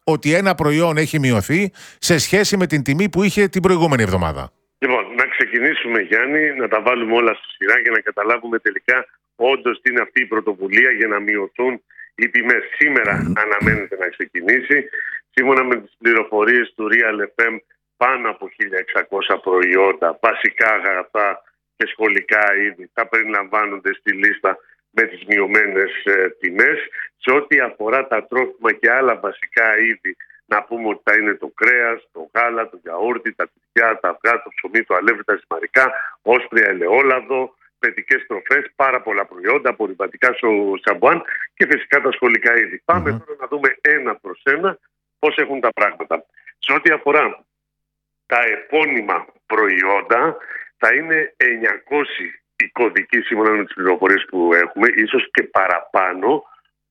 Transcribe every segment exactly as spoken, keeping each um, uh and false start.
ότι ένα προϊόν έχει μειωθεί σε σχέση με την τιμή που είχε την προηγούμενη εβδομάδα? Λοιπόν, να ξεκινήσουμε, Γιάννη, να τα βάλουμε όλα στη σειρά και να καταλάβουμε τελικά όντως τι είναι αυτή η πρωτοβουλία για να μειωθούν οι τιμές. Σήμερα mm. αναμένεται να ξεκινήσει. Σύμφωνα με τις πληροφορίες του Real εφ εμ, πάνω από χίλια εξακόσια προϊόντα, βασικά αγαθά και σχολικά είδη θα περιλαμβάνονται στη λίστα με τις μειωμένες ε, τιμές. Σε ό,τι αφορά τα τρόφιμα και άλλα βασικά είδη, να πούμε ότι θα είναι το κρέας, το γάλα, το γιαούρτι, τα τυριά, τα αυγά, το ψωμί, το αλεύρι, τα ζυμαρικά, όσπρια, ελαιόλαδο, παιδικές τροφές, πάρα πολλά προϊόντα, απορριπαντικά στο σαμπουάν και φυσικά τα σχολικά είδη. Mm-hmm. Πάμε τώρα να δούμε ένα προς ένα πώς έχουν τα πράγματα. Σε ό,τι αφορά τα επώνυμα προϊόντα, θα είναι εννιακόσιοι οι κωδικοί σύμφωνα με τις πληροφορίες που έχουμε, ίσως και παραπάνω,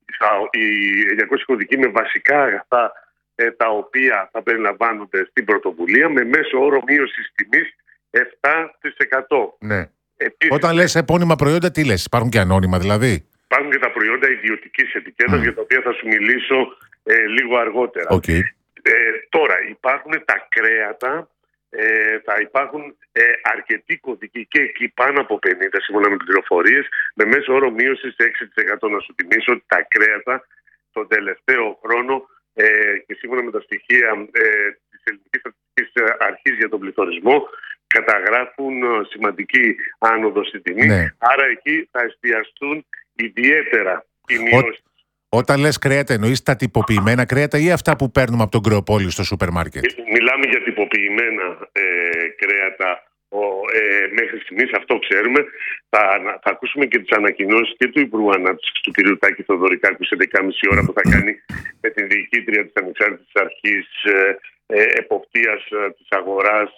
οι εννιακόσιοι κωδικοί με βασικά αγαθά ε, τα οποία θα περιλαμβάνονται στην πρωτοβουλία, με μέσο όρο μείωσης τιμής επτά τοις εκατό. Ναι. Επίσης, όταν λες επώνυμα προϊόντα, τι λες, υπάρχουν και ανώνυμα δηλαδή? Υπάρχουν και τα προϊόντα ιδιωτικής ετικέτας, mm. για τα οποία θα σου μιλήσω ε, λίγο αργότερα. Okay. Ε, τώρα υπάρχουν τα κρέατα, ε, θα υπάρχουν ε, αρκετοί κωδικοί και εκεί πάνω από πενήντα σύμφωνα με τις πληροφορίες, με μέσο όρο μείωσης έξι τοις εκατό. Να σου θυμίσω ότι τα κρέατα τον τελευταίο χρόνο ε, και σύμφωνα με τα στοιχεία ε, της Ελληνικής Στατιστικής Αρχής για τον πληθωρισμό καταγράφουν σημαντική άνοδο στην τιμή. Ναι. Άρα εκεί θα εστιαστούν ιδιαίτερα οι μειώσεις. Όταν λες κρέατα, εννοείς τα τυποποιημένα κρέατα ή αυτά που παίρνουμε από τον Κρεοπόλη στο σούπερ μάρκετ? Μιλάμε για τυποποιημένα ε, κρέατα ο, ε, μέχρι στιγμής, αυτό ξέρουμε. Θα, θα ακούσουμε και τις ανακοινώσεις και του Υπουργού Ανάπτυξης του κ. Τάκη Θεοδωρικάκου σε έντεκα και μισή ώρα που θα κάνει με την διοικήτρια της Ανεξάρτητης Αρχής ε, ε, Εποπτείας ε, της Αγοράς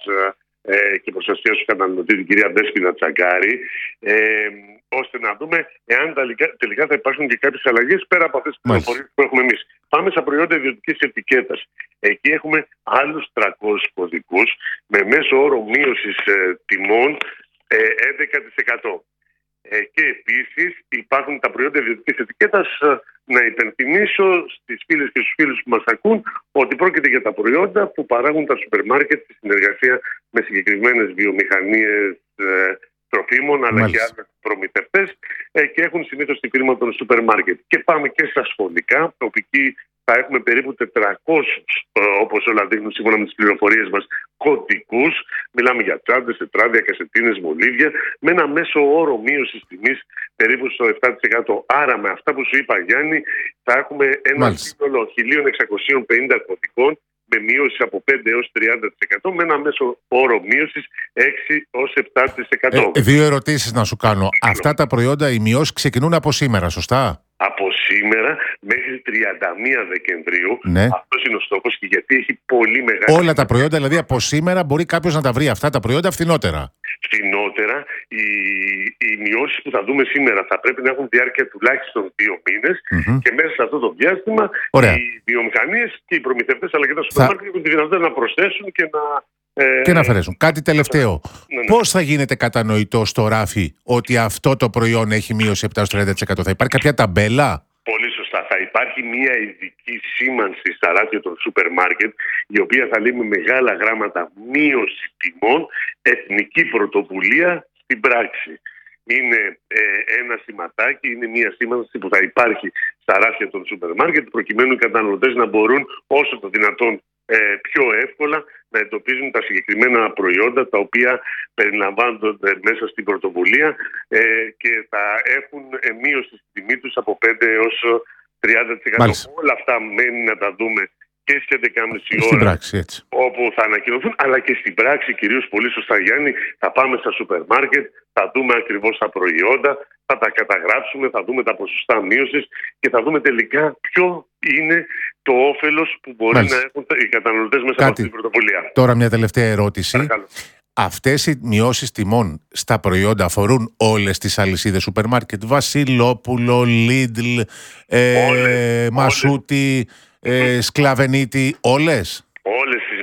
ε, και Προστασίας του Καταναλωτή, την κυρία Δέσποινα Τσαγκάρη, ε, ώστε να δούμε εάν τελικά, τελικά θα υπάρξουν και κάποιες αλλαγές πέρα από αυτές τις πληροφορίες που έχουμε εμείς. Πάμε στα προϊόντα ιδιωτικής ετικέτας. Εκεί έχουμε άλλους τριακόσιους κωδικούς με μέσο όρο μείωσης ε, τιμών ε, έντεκα τοις εκατό. Ε, και επίσης υπάρχουν τα προϊόντα ιδιωτικής ετικέτας. Ε, να υπενθυμίσω στις φίλες και στους φίλους που μας ακούν ότι πρόκειται για τα προϊόντα που παράγουν τα σούπερ μάρκετ στη συνεργασία με συγκεκριμένες βιομηχανίες ε, τροφίμων, αλλά Μάλιστα. και άλλες προμηθευτές ε, και έχουν συνήθως τη φύρμα των σούπερ μάρκετ. Και πάμε και στα σχολικά, όπου εκεί θα έχουμε περίπου τετρακόσιους, ε, όπως όλα δείχνουν σύμφωνα με τις πληροφορίες μας, κωδικούς. Μιλάμε για τσάντες, τετράδια, κασετίνες, μολύβια, με ένα μέσο όρο μείωσης τιμής περίπου στο επτά τοις εκατό. Άρα με αυτά που σου είπα, Γιάννη, θα έχουμε ένα σύνολο χίλια εξακόσια πενήντα κωδικών με μείωση από πέντε έως τριάντα τοις εκατό, με ένα μέσο όρο μείωσης έξι έως επτά τοις εκατό. Ε, δύο ερωτήσεις να σου κάνω. Αυτά τα προϊόντα, οι μειώσεις ξεκινούν από σήμερα, σωστά? Από σήμερα μέχρι τριάντα μία Δεκεμβρίου. Ναι. Αυτός είναι ο στόχος και γιατί έχει πολύ μεγάλη... Όλα τα προϊόντα, δηλαδή από σήμερα μπορεί κάποιος να τα βρει αυτά τα προϊόντα φθηνότερα. Φθηνότερα. Οι, οι μειώσεις που θα δούμε σήμερα θα πρέπει να έχουν διάρκεια τουλάχιστον δύο μήνες mm-hmm. και μέσα σε αυτό το διάστημα Ωραία. οι βιομηχανίες και οι προμηθευτές αλλά και τα σούπερ μάρκετ έχουν τη δυνατότητα να προσθέσουν και να... Ε... Και να αφαιρέσουν. Κάτι τελευταίο. Ναι, ναι. Πώς θα γίνεται κατανοητό στο ράφι ότι αυτό το προϊόν έχει μείωση επτά έως τριάντα τοις εκατό? Θα υπάρχει κάποια ταμπέλα? Πολύ σωστά. Θα υπάρχει μια ειδική σήμανση στα ράφια των σούπερ μάρκετ, η οποία θα λέει με μεγάλα γράμματα μείωση τιμών, εθνική πρωτοβουλία στην πράξη. Είναι ε, ένα σηματάκι, είναι μια σήμανση που θα υπάρχει στα ράφια των σούπερ μάρκετ, προκειμένου οι καταναλωτές να μπορούν όσο το δυνατόν ε, πιο εύκολα να εντοπίζουν τα συγκεκριμένα προϊόντα τα οποία περιλαμβάνονται μέσα στην πρωτοβουλία ε, και θα έχουν μείωση στη τιμή τους από πέντε έως τριάντα τοις εκατό. Μάλιστα. Όλα αυτά μένει να τα δούμε και στις έντεκα και μισή ώρα πράξη, έτσι. όπου θα ανακοινωθούν, αλλά και στην πράξη, κυρίως πολύ σωστά, Γιάννη, θα πάμε στα σούπερ μάρκετ, θα δούμε ακριβώς τα προϊόντα, θα τα καταγράψουμε, θα δούμε τα ποσοστά μείωσης και θα δούμε τελικά ποιο είναι το όφελος που μπορεί Μάλιστα. να έχουν οι καταναλωτές μέσα Κάτι. από αυτή την πρωτοβουλία. Τώρα μια τελευταία ερώτηση. Παρακαλώ. Αυτές οι μειώσεις τιμών στα προϊόντα αφορούν όλες τις αλυσίδες σούπερ μάρκετ? Βασιλόπουλο, Λίντλ, ε, Μασούτη, ε, Σκλαβενίτη, όλες? Όλες τις μεγάλες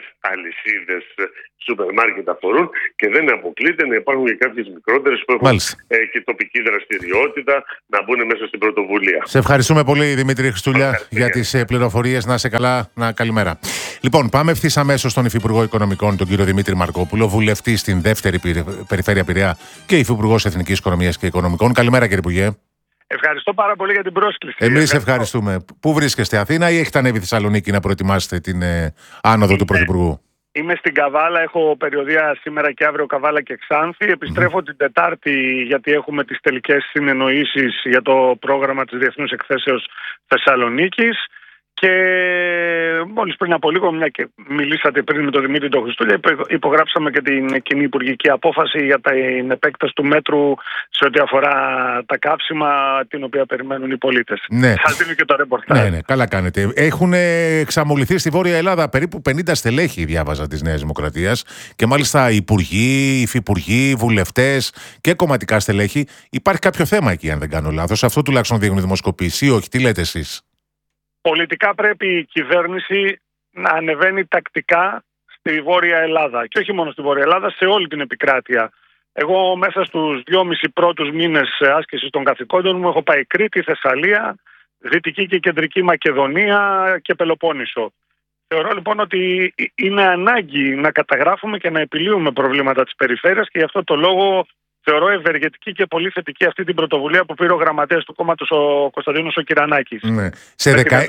μεγάλες αλυσίδες σούπερ μάρκετ αφορούν και δεν αποκλείται να υπάρχουν και κάποιες μικρότερες που έχουν ε, και τοπική δραστηριότητα να μπουν μέσα στην πρωτοβουλία. Σε ευχαριστούμε πολύ, Δημήτρη Χριστούλια, για τις πληροφορίες. Να είσαι καλά, να καλημέρα. Λοιπόν, πάμε ευθύς αμέσως στον Υφυπουργό Οικονομικών, τον κύριο Δημήτρη Μαρκόπουλο, βουλευτή στην δεύτερη περιφέρεια Πειραιά και Υφυπουργός Εθνικής Οικονομίας και Οικονομικών. Καλημέρα, κύριε Υπουργέ. Ευχαριστώ πάρα πολύ για την πρόσκληση. Εμείς ευχαριστούμε. Πού βρίσκεστε, Αθήνα, ή έχετε ανέβει Θεσσαλονίκη να προετοιμάσετε την ε, άνοδο του Πρωθυπουργού? Είμαι στην Καβάλα, έχω περιοδεία σήμερα και αύριο Καβάλα και Ξάνθη. Επιστρέφω mm. την Τετάρτη, γιατί έχουμε τις τελικές συνεννοήσεις για το πρόγραμμα της Διεθνούς Εκθέσεως Θεσσαλονίκης. Και μόλις πριν από λίγο, μια και μιλήσατε πριν με τον Δημήτρη τον Χριστούλια, υπογράψαμε και την κοινή υπουργική απόφαση για την επέκταση του μέτρου σε ό,τι αφορά τα καύσιμα, την οποία περιμένουν οι πολίτες. Ναι. Σας δίνω και το ρεπορτάζ. Ναι, ναι, καλά κάνετε. Έχουν εξαμολυθεί στη Βόρεια Ελλάδα περίπου πενήντα στελέχη, διάβαζα, της Νέας Δημοκρατίας, και μάλιστα υπουργοί, υφυπουργοί, βουλευτές και κομματικά στελέχη. Υπάρχει κάποιο θέμα εκεί, αν δεν κάνω λάθος? Αυτό τουλάχιστον δείχνουν δημοσκοπήσεις, ή όχι? Τι λέτε εσείς? Πολιτικά πρέπει η κυβέρνηση να ανεβαίνει τακτικά στη Βόρεια Ελλάδα. Και όχι μόνο στη Βόρεια Ελλάδα, σε όλη την επικράτεια. Εγώ μέσα στους δυόμισι πρώτους μήνες άσκησης των καθηκόντων μου έχω πάει Κρήτη, Θεσσαλία, Δυτική και Κεντρική Μακεδονία και Πελοπόννησο. Θεωρώ λοιπόν ότι είναι ανάγκη να καταγράφουμε και να επιλύουμε προβλήματα της περιφέρειας και γι' αυτό το λόγο θεωρώ ευεργετική και πολύ θετική αυτή την πρωτοβουλία που πήρε ο γραμματέας του κόμματος, ο Κωνσταντίνος ο Κυρανάκης. Ναι. Σε δεκα...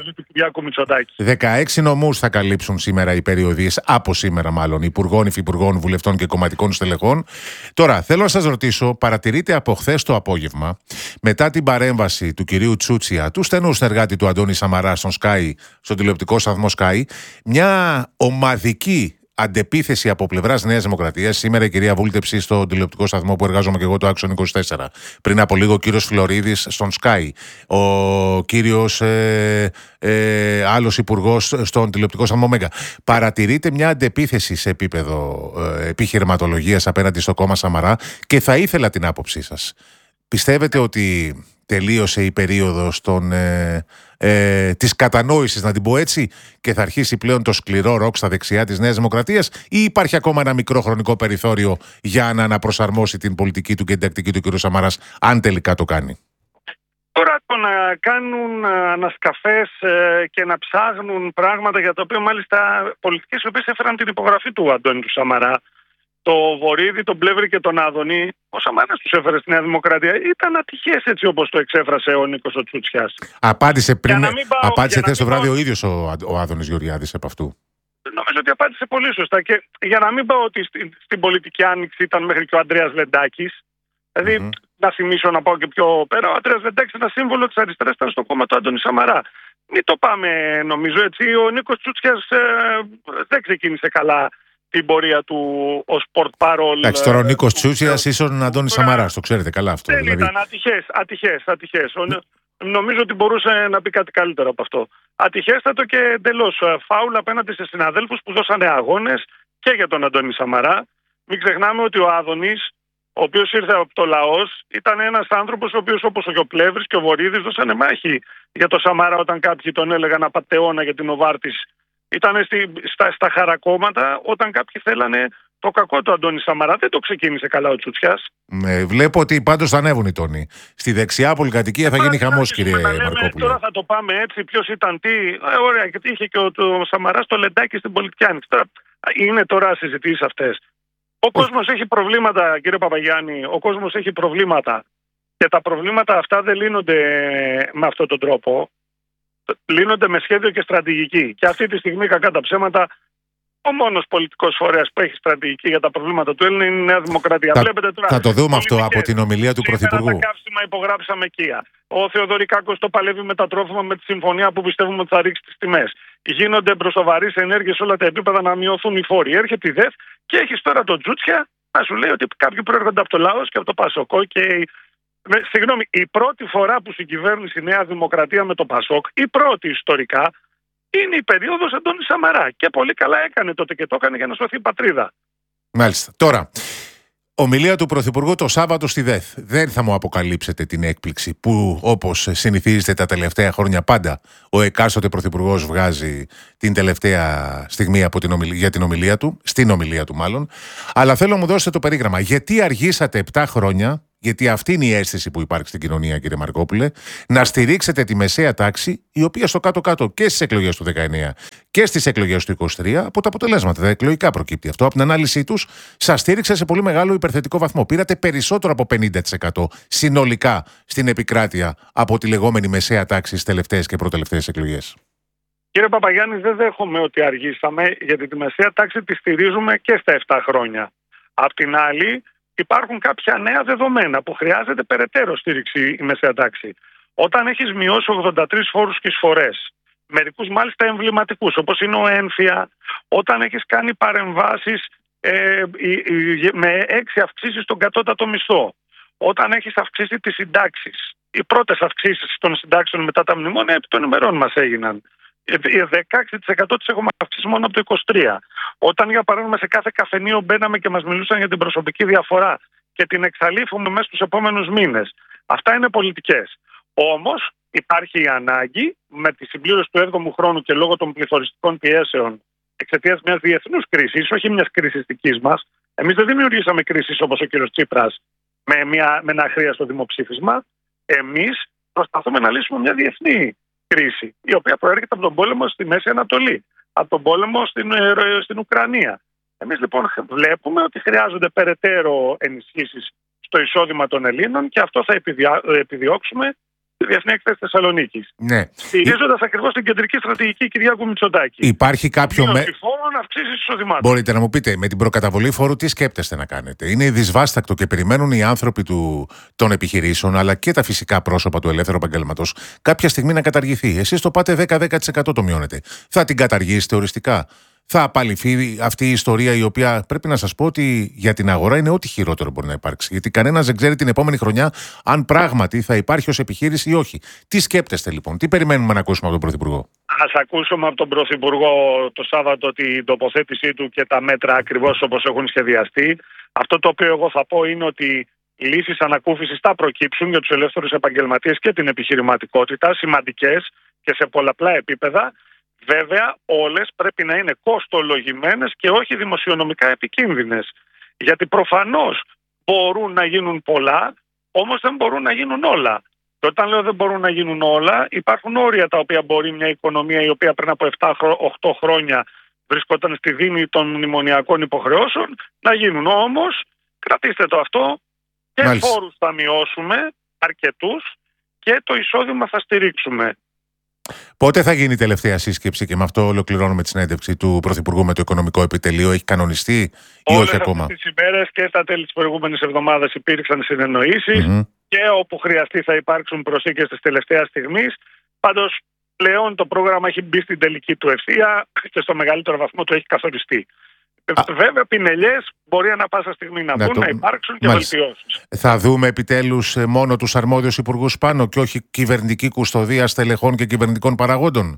δεκαέξι νομούς θα καλύψουν σήμερα οι περιοδίες, από σήμερα μάλλον, υπουργών, υφυπουργών, βουλευτών και κομματικών στελεχών. Τώρα, θέλω να σας ρωτήσω, παρατηρείτε από χθες το απόγευμα, μετά την παρέμβαση του κυρίου Τσούτσια, του στενού συνεργάτη του Αντώνη Σαμαρά στον Sky, στον τηλεοπτικό σταθμό Sky, μια ομαδική αντεπίθεση από πλευράς Νέας Δημοκρατίας? Σήμερα η κυρία βούλτεψη στον τηλεοπτικό σταθμό που εργάζομαι και εγώ, το Άξον είκοσι τέσσερα. Πριν από λίγο ο κύριος Φλωρίδης στον Sky. Ο κύριος ε, ε, άλλος υπουργός στον τηλεοπτικό σταθμό Μέγκα. Παρατηρείτε μια αντεπίθεση σε επίπεδο ε, επιχειρηματολογίας απέναντι στο κόμμα Σαμαρά, και θα ήθελα την άποψή σας. Πιστεύετε ότι τελείωσε η περίοδος των, ε, ε, της κατανόησης, να την πω έτσι, και θα αρχίσει πλέον το σκληρό ροκ στα δεξιά της Νέας Δημοκρατίας, ή υπάρχει ακόμα ένα μικρό χρονικό περιθώριο για να αναπροσαρμόσει την πολιτική του και την τακτική του κ. Σαμαράς, αν τελικά το κάνει? Τώρα το να κάνουν ανασκαφές και να ψάχνουν πράγματα για τα οποία μάλιστα πολιτικές οι οποίες έφεραν την υπογραφή του Αντώνη του Σαμαρά, το Βορίδη, τον Πλεύρη και τον Άδωνη, ο Σαμαράς τους έφερε στη Νέα Δημοκρατία. Ήταν ατυχές, έτσι όπως το εξέφρασε ο Νίκος ο Τσούτσιας. Απάντησε πριν, απάντησε χθες το βράδυ ο ίδιος ο, ο Άδωνης Γεωργιάδης από αυτού. Νομίζω ότι απάντησε πολύ σωστά. Και για να μην πάω ότι στην, στην πολιτική άνοιξη ήταν μέχρι και ο Ανδρέας Λεντάκης. Δηλαδή, mm-hmm. να θυμίσω να πάω και πιο πέρα, ο Ανδρέας Λεντάκης ήταν σύμβολο της αριστεράς, ήταν στο κόμμα του Άντωνη Σαμαρά. Μην το πάμε, νομίζω έτσι. Ο Νίκος Τσούτσιας ε, δεν ξεκίνησε καλά την πορεία του ως πορτπάρολ. Εντάξει, τώρα ο Νίκος Τσούτσιας ίσως τον Αντώνη Σαμαράς, το ξέρετε καλά αυτό. Δεν δηλαδή. ήταν ατυχές, ατυχές, ατυχές. Νομίζω ότι μπορούσε να πει κάτι καλύτερο από αυτό. Ατυχέστατο και εντελώς φάουλ απέναντι σε συναδέλφους που δώσανε αγώνες και για τον Αντώνη Σαμαρά. Μην ξεχνάμε ότι ο Άδωνης, ο οποίος ήρθε από το λαός, ήταν ένας άνθρωπος ο οποίος, όπως και ο Πλεύρης και ο Βορίδης, δώσανε μάχη για τον Σαμαρά όταν κάποιοι τον έλεγαν απατεώνα για την Οβάρτης. Ήταν στα, στα χαρακόμματα όταν κάποιοι θέλανε το κακό του Αντώνη Σαμαρά. Δεν το ξεκίνησε καλά ο Τσούτσιας. Ναι, βλέπω ότι πάντως θα ανέβουν οι τόνοι. Στη δεξιά πολυκατοικία θα γίνει χαμός, κύριε Μαρκόπουλο. Τώρα θα το πάμε έτσι, ποιος ήταν τι. Ε, ωραία, γιατί είχε και ο, ο Σαμαράς το Λεντάκι στην πολιτική άνοιξη. Τώρα, είναι τώρα συζητήσεις αυτές. Ο oh. κόσμος έχει προβλήματα, κύριε Παπαγιάννη. Ο κόσμος έχει προβλήματα. Και τα προβλήματα αυτά δεν λύνονται με αυτόν τον τρόπο. Λύνονται με σχέδιο και στρατηγική. Και αυτή τη στιγμή, κακά τα ψέματα, ο μόνος πολιτικός φορέας που έχει στρατηγική για τα προβλήματα του Έλληνα είναι η Νέα Δημοκρατία. Θα, Βλέπετε τώρα, θα το δούμε αυτό από την ομιλία του Πρωθυπουργού. Τα καύσιμα υπογράψαμε οικία. Ο Θεοδωρικάκος το παλεύει με τα τρόφιμα, με τη συμφωνία που πιστεύουμε ότι θα ρίξει τις τιμές. Γίνονται μπροσοβαρείς ενέργειες σε όλα τα επίπεδα να μειωθούν οι φόροι. Έρχεται η ΔΕΦ και έχει τώρα τον Τζούτσια να σου λέει ότι κάποιοι προέρχονται από το λαός και από το Πασοκό και. Συγγνώμη, η πρώτη φορά που συγκυβέρνησε η Νέα Δημοκρατία με το Πασόκ, η πρώτη ιστορικά, είναι η περίοδος Αντώνη Σαμαρά. Και πολύ καλά έκανε τότε και το έκανε για να σωθεί η πατρίδα. Μάλιστα. Τώρα, Ομιλία του Πρωθυπουργού το Σάββατο στη ΔΕΘ. Δεν θα μου αποκαλύψετε την έκπληξη που, όπως συνηθίζεται τα τελευταία χρόνια, πάντα ο εκάστοτε Πρωθυπουργός βγάζει την τελευταία στιγμή από την ομιλία, για την ομιλία του, στην ομιλία του μάλλον. Αλλά θέλω να μου δώσετε το περίγραμμα. Γιατί αργήσατε επτά χρόνια, γιατί αυτή είναι η αίσθηση που υπάρχει στην κοινωνία, κύριε Μαρκόπουλε, να στηρίξετε τη μεσαία τάξη, η οποία στο κάτω-κάτω και στις εκλογές του δεκαεννιά και στις εκλογές του είκοσι τρία, από τα αποτελέσματα, τα εκλογικά προκύπτει αυτό, από την ανάλυση τους, σας στήριξε σε πολύ μεγάλο υπερθετικό βαθμό. Πήρατε περισσότερο από πενήντα τοις εκατό συνολικά στην επικράτεια από τη λεγόμενη μεσαία τάξη στις τελευταίες και προτελευταίες εκλογές. Κύριε Παπαγιάννη, δεν δέχομαι ότι αργήσαμε, γιατί τη μεσαία τάξη τη στηρίζουμε και στα επτά χρόνια. Απ' την άλλη, υπάρχουν κάποια νέα δεδομένα που χρειάζεται περαιτέρω στήριξη η μεσαία τάξη. Όταν έχεις μειώσει ογδόντα τρεις φόρους και εισφορές, μερικούς μάλιστα εμβληματικούς, όπως είναι ο έμφυα, όταν έχεις κάνει παρεμβάσεις ε, με έξι αυξήσεις στον κατώτατο μισθό, όταν έχεις αυξήσει τις συντάξεις, οι πρώτες αυξήσεις των συντάξεων μετά τα μνημόνια επί των ημερών μας έγιναν. δεκαέξι τοις εκατό τις έχουμε αυξήσει μόνο από το είκοσι τρία. Όταν, για παράδειγμα, σε κάθε καφενείο μπαίναμε και μας μιλούσαν για την προσωπική διαφορά και την εξαλείφουμε μέσα στους επόμενους μήνες. Αυτά είναι πολιτικές. Όμως υπάρχει η ανάγκη με τη συμπλήρωση του έβδομου χρόνου και λόγω των πληθωριστικών πιέσεων εξαιτίας μιας διεθνούς κρίσης, όχι μιας κρίσης δικής μας. Εμείς δεν δημιουργήσαμε κρίσεις όπως ο κ. Τσίπρας με, μια, με ένα αχρίαστο δημοψήφισμα. Εμείς προσπαθούμε να λύσουμε μια διεθνή κρίση, η οποία προέρχεται από τον πόλεμο στη Μέση Ανατολή, από τον πόλεμο στην, στην Ουκρανία. Εμείς λοιπόν βλέπουμε ότι χρειάζονται περαιτέρω ενισχύσεις στο εισόδημα των Ελλήνων και αυτό θα επιδιά, επιδιώξουμε στη Διεθνή Έκθεση Θεσσαλονίκης. Ναι. Στηρίζοντας Υ... ακριβώς την κεντρική στρατηγική Κυριάκου Μητσοτάκη. Υπάρχει κάποιο με... φόρων, αυξήσεις εισοδημάτων. Μπορείτε να μου πείτε, με την προκαταβολή φόρου τι σκέπτεστε να κάνετε? Είναι δυσβάστακτο και περιμένουν οι άνθρωποι του, των επιχειρήσεων, αλλά και τα φυσικά πρόσωπα του ελεύθερου επαγγέλματος κάποια στιγμή να καταργηθεί. Εσείς το πάτε δέκα με δέκα τοις εκατό το μειώνετε. Θα την καταργήσετε οριστικά? Θα απαλληφθεί αυτή η ιστορία, η οποία πρέπει να σας πω ότι για την αγορά είναι ό,τι χειρότερο μπορεί να υπάρξει. Γιατί κανένας δεν ξέρει την επόμενη χρονιά αν πράγματι θα υπάρχει ως επιχείρηση ή όχι. Τι σκέπτεστε λοιπόν, τι περιμένουμε να ακούσουμε από τον Πρωθυπουργό? Ας ακούσουμε από τον Πρωθυπουργό το Σάββατο την τοποθέτησή του και τα μέτρα ακριβώς όπως έχουν σχεδιαστεί. Αυτό το οποίο εγώ θα πω είναι ότι οι λύσεις ανακούφισης θα προκύψουν για τους ελεύθερους επαγγελματίες και την επιχειρηματικότητα, σημαντικές και σε πολλαπλά επίπεδα. Βέβαια, όλες πρέπει να είναι κοστολογημένες και όχι δημοσιονομικά επικίνδυνες. Γιατί προφανώς μπορούν να γίνουν πολλά, όμως δεν μπορούν να γίνουν όλα. Και όταν λέω δεν μπορούν να γίνουν όλα, υπάρχουν όρια τα οποία μπορεί μια οικονομία η οποία πριν από επτά οχτώ χρόνια βρισκόταν στη δίνη των μνημονιακών υποχρεώσεων να γίνουν. Όμως, κρατήστε το αυτό, και Μάλιστα. φόρους θα μειώσουμε αρκετούς και το εισόδημα θα στηρίξουμε. Πότε θα γίνει η τελευταία σύσκεψη, και με αυτό ολοκληρώνουμε τη συνέντευξη του Πρωθυπουργού με το Οικονομικό Επιτελείο? Έχει κανονιστεί ή Όλες όχι ακόμα? Όλες τις ημέρες και στα τέλη της προηγούμενης εβδομάδας υπήρξαν συνεννοήσεις mm-hmm. και όπου χρειαστεί θα υπάρξουν προσήκες της τελευταίας στιγμής. Πάντως πλέον το πρόγραμμα έχει μπει στην τελική του ευθεία και στο μεγαλύτερο βαθμό του έχει καθοριστεί. Α. Βέβαια, πινελιές μπορεί ανά πάσα στιγμή να, να μπουν, το... να υπάρξουν και βελτιώσεις. Θα δούμε επιτέλους μόνο τους αρμόδιους υπουργούς πάνω και όχι κυβερνητική κουστοδία στελεχών και κυβερνητικών παραγόντων?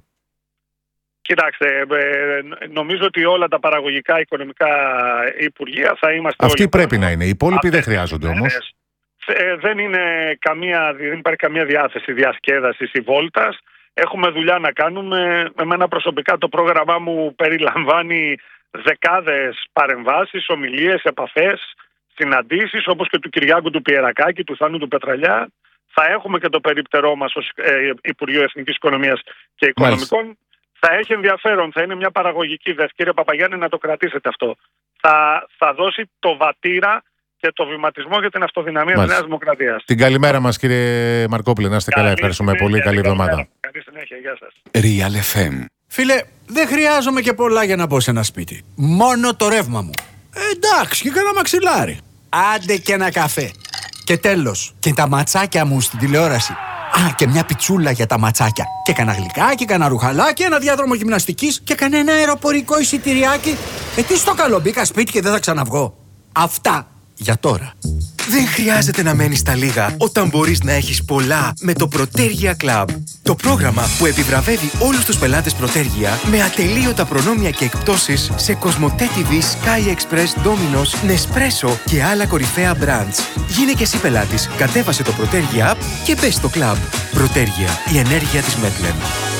Κοιτάξτε, νομίζω ότι όλα τα παραγωγικά οικονομικά υπουργεία θα είμαστε. Αυτοί πρέπει να είναι. Οι υπόλοιποι δεν χρειάζονται όμως. Δεν, είναι καμία, δεν υπάρχει καμία διάθεση διασκέδασης ή βόλτας. Έχουμε δουλειά να κάνουμε. Εμένα προσωπικά το πρόγραμμά μου περιλαμβάνει δεκάδες παρεμβάσεις, ομιλίες, επαφές, συναντήσεις, όπως και του Κυριάκου του Πιερακάκη, του Θάνου του Πετραλιά. Θα έχουμε και το περίπτερό μας ως ε, Υπουργείο Εθνικής Οικονομίας και Οικονομικών. Μάλιστα. Θα έχει ενδιαφέρον, θα είναι μια παραγωγική ΔΕΘ. Κύριε Παπαγιάννη, να το κρατήσετε αυτό. Θα, θα δώσει το βατήρα και το βηματισμό για την αυτοδυναμία της Νέας Δημοκρατίας. Την καλημέρα μας, κύριε Μαρκόπουλε. Να είστε καλά. Ευχαριστούμε συνέχεια, πολύ. Καλή εβδομάδα. Καλή συνέχεια. Γεια σας. Real εφ εμ. Φίλε, δεν χρειάζομαι και πολλά για να μπω σε ένα σπίτι. Μόνο το ρεύμα μου. Ε, εντάξει, και κάνα μαξιλάρι. Άντε και ένα καφέ. Και τέλος, και τα ματσάκια μου στην τηλεόραση. Α, και μια πιτσούλα για τα ματσάκια. Και κανένα γλυκάκι, κανένα ρουχαλάκι, ένα διάδρομο γυμναστικής και κανένα αεροπορικό εισιτηριάκι. Ε, τι στο καλό, μπήκα σπίτι και δεν θα ξαναβγώ. Αυτά Για τώρα. Δεν χρειάζεται να μένεις στα λίγα όταν μπορείς να έχεις πολλά με το Protergia Club. Το πρόγραμμα που επιβραβεύει όλους τους πελάτες Protergia με ατελείωτα προνόμια και εκπτώσεις σε Cosmote τι βι, Sky Express, Domino's, Nespresso και άλλα κορυφαία brands. Γίνε και εσύ πελάτης, κατέβασε το Protergia App και μπες στο club. Protergia, η ενέργεια της Metlen.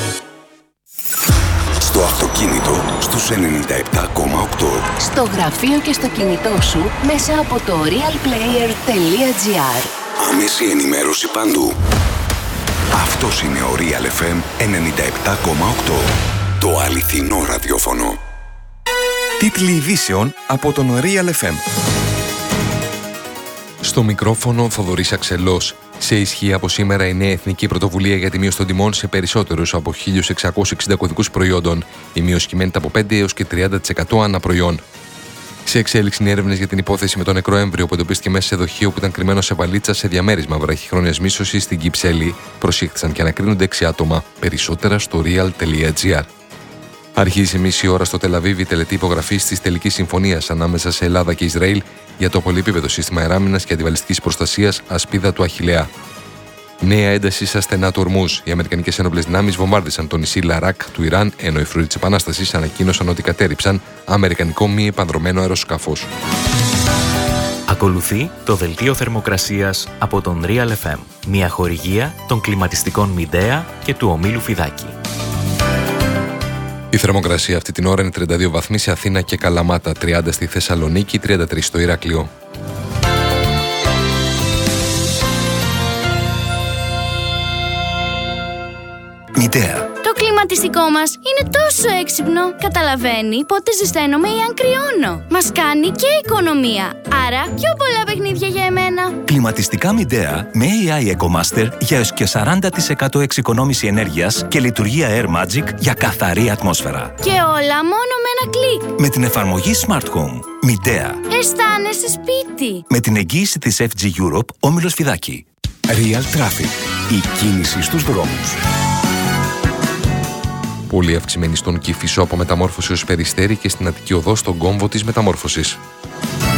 Στο αυτοκίνητο στους ενενήντα επτά κόμμα οκτώ. Στο γραφείο και στο κινητό σου μέσα από το realplayer τελεία gr. Άμεση ενημέρωση παντού. Αυτός είναι ο Real εφ εμ ενενήντα επτά κόμμα οκτώ. Το αληθινό ραδιόφωνο. Τίτλοι ειδήσεων από τον Real εφ εμ. Στο μικρόφωνο Θοδωρής Αξελός. Σε ισχύ από σήμερα η νέα εθνική πρωτοβουλία για τη μείωση των τιμών σε περισσότερους από χίλια εξακόσιους εξήντα κωδικούς προϊόντων. Η μείωση κυμαίνεται από πέντε έως και τριάντα τοις εκατό ανά προϊόν. Σε εξέλιξη είναι έρευνες για την υπόθεση με το νεκρό έμβριο που εντοπίστηκε μέσα σε δοχείο που ήταν κρυμμένο σε βαλίτσα σε διαμέρισμα βραχυχρόνιας μίσωσης στην Κυψέλη. Προσήχθησαν και ανακρίνονται έξι άτομα. Περισσότερα στο real τελεία gr. Αρχίζει μισή ώρα στο Τελαβίβ η τελετή υπογραφή τη τελική συμφωνία ανάμεσα σε Ελλάδα και Ισραήλ για το πολυεπίπεδο σύστημα αεράμινας και αντιβαλιστικής προστασίας Ασπίδα του Αχιλλέα. Νέα ένταση στα στενά του Ορμούζ. Οι Αμερικανικές Ένοπλες Δυνάμεις βομβάρδισαν το νησί Λαράκ του Ιράν, ενώ οι φρουροί της Επανάστασης ανακοίνωσαν ότι κατέρριψαν αμερικανικό μη επανδρωμένο αεροσκάφος. Ακολουθεί το δελτίο θερμοκρασίας από τον Real εφ εμ, μια χορηγία των κλιματιστικών Μιντέα και του ομίλου Φιδάκη. Η θερμοκρασία αυτή την ώρα είναι τριάντα δύο βαθμοί σε Αθήνα και Καλαμάτα, τριάντα στη Θεσσαλονίκη, τριάντα τρία στο Ηράκλειο. Μητέα. Το κλιματιστικό μας είναι τόσο έξυπνο. Καταλαβαίνει πότε ζεσταίνομαι ή αν κρυώνω. Μας κάνει και οικονομία. Άρα πιο πολλά παιχνίδια για εμένα. Κλιματιστικά Μιντέα με έι άι EcoMaster για έως και σαράντα τοις εκατό εξοικονόμηση ενέργειας και λειτουργία Air Magic για καθαρή ατμόσφαιρα. Και όλα μόνο με ένα κλικ. Με την εφαρμογή Smart Home. Μιντέα. Αισθάνεσαι σπίτι. Με την εγγύηση της εφ τζι Europe, όμιλος Φιδάκη. Real Traffic. Η κίνηση στους δρόμους. Πολύ αυξημένη στον Κηφισό από Μεταμόρφωση ως Περιστέρη και στην Αττική Οδό στον κόμβο της Μεταμόρφωσης.